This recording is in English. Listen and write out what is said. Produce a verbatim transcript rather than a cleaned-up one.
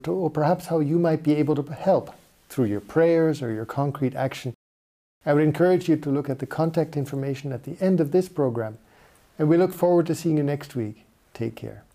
or perhaps how you might be able to help through your prayers or your concrete action, I would encourage you to look at the contact information at the end of this program, and we look forward to seeing you next week. Take care.